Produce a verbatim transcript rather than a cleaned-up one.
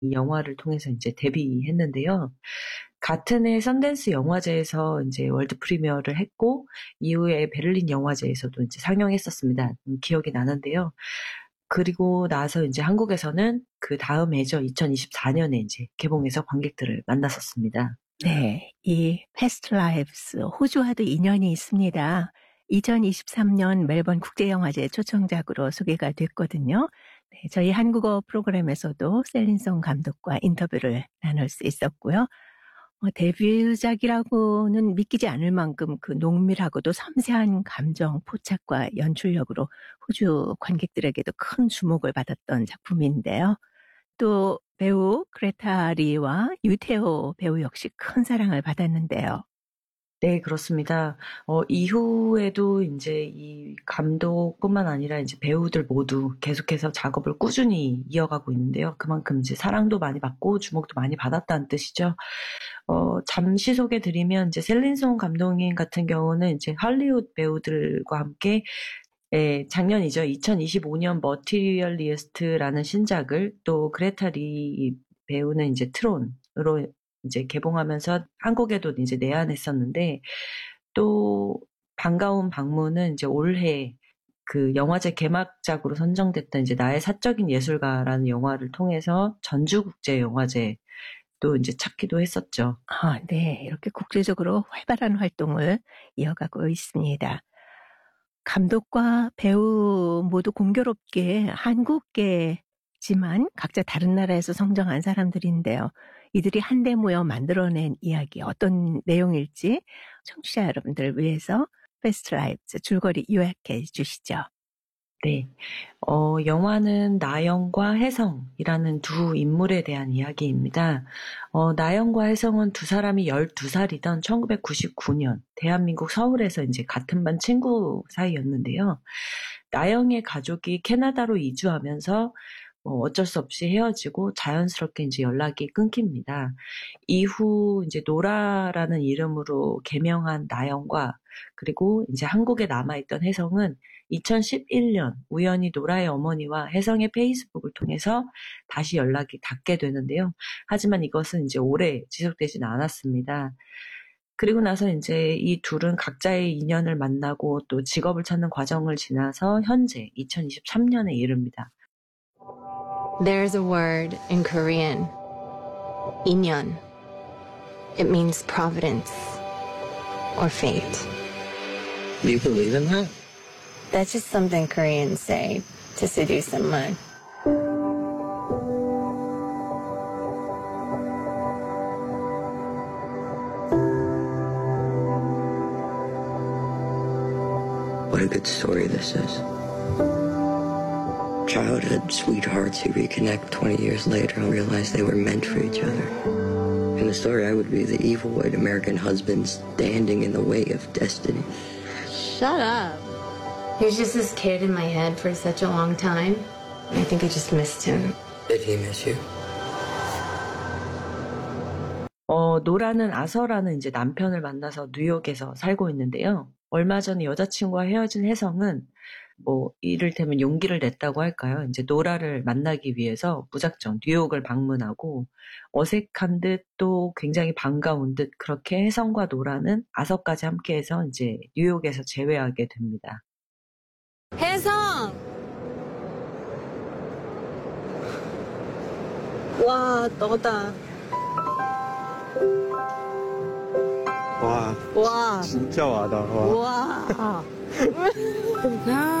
이 영화를 통해서 이제 데뷔했는데요. 같은 해 선댄스 영화제에서 이제 월드 프리미어를 했고 이후에 베를린 영화제에서도 이제 상영했었습니다. 음, 기억이 나는데요. 그리고 나서 이제 한국에서는 그 다음 해죠. 이천이십사 년에 이제 개봉해서 관객들을 만났었습니다. 네, 이 패스트 라이브스 호주와도 인연이 있습니다. 이천이십삼 년 멜번 국제영화제 초청작으로 소개가 됐거든요. 네, 저희 한국어 프로그램에서도 셀린송 감독과 인터뷰를 나눌 수 있었고요. 어, 데뷔작이라고는 믿기지 않을 만큼 그 농밀하고도 섬세한 감정 포착과 연출력으로 호주 관객들에게도 큰 주목을 받았던 작품인데요. 또 배우 그레타 리와 유태호 배우 역시 큰 사랑을 받았는데요. 네, 그렇습니다. 어, 이후에도 이제 이 감독뿐만 아니라 이제 배우들 모두 계속해서 작업을 꾸준히 이어가고 있는데요. 그만큼 이제 사랑도 많이 받고 주목도 많이 받았다는 뜻이죠. 어, 잠시 소개드리면 이제 셀린송 감독님 같은 경우는 이제 할리우드 배우들과 함께 예, 작년이죠. 이천이십오 년 머티리얼리스트라는 신작을 또 그레타 리 배우는 이제 트론으로 이제 개봉하면서 한국에도 이제 내한했었는데 또 반가운 방문은 이제 올해 그 영화제 개막작으로 선정됐던 이제 나의 사적인 예술가라는 영화를 통해서 전주국제영화제 또 이제 찾기도 했었죠. 아, 네. 이렇게 국제적으로 활발한 활동을 이어가고 있습니다. 감독과 배우 모두 공교롭게 한국계지만 각자 다른 나라에서 성장한 사람들인데요. 이들이 한데 모여 만들어낸 이야기 어떤 내용일지 청취자 여러분들을 위해서 패스트 라이브스 줄거리 요약해 주시죠. 네. 어, 영화는 나영과 혜성이라는 두 인물에 대한 이야기입니다. 어, 나영과 혜성은 두 사람이 열두 살이던 천구백구십구 년 대한민국 서울에서 이제 같은 반 친구 사이였는데요. 나영의 가족이 캐나다로 이주하면서 어, 어쩔 수 없이 헤어지고 자연스럽게 이제 연락이 끊깁니다. 이후 이제 노라라는 이름으로 개명한 나영과 그리고 이제 한국에 남아있던 혜성은 이천십일 년 우연히 노라의 어머니와 혜성의 페이스북을 통해서 다시 연락이 닿게 되는데요. 하지만 이것은 이제 오래 지속되지는 않았습니다. 그리고 나서 이제 이 둘은 각자의 인연을 만나고 또 직업을 찾는 과정을 지나서 현재 이천이십삼 년에 이릅니다. There's a word in Korean, 인연. It means providence or fate. Do you believe in that? That's just something Koreans say to seduce someone. What a good story this is. Childhood sweethearts who reconnect twenty years later and realize they were meant for each other. In the story, I would be the evil white American husband standing in the way of destiny. Shut up. He was just this kid in my head for such a long time. I think I just missed him. Did he miss you? 어, 노라는 아서라는 이제 남편을 만나서 뉴욕에서 살고 있는데요. 얼마 전에 여자친구와 헤어진 혜성은 뭐 이를테면 용기를 냈다고 할까요? 이제 노라를 만나기 위해서 무작정 뉴욕을 방문하고 어색한 듯 또 굉장히 반가운 듯 그렇게 혜성과 노라는 아서까지 함께해서 이제 뉴욕에서 재회하게 됩니다. 혜성! 와, 너다. 와, 와. 진짜 와다. 와. 와.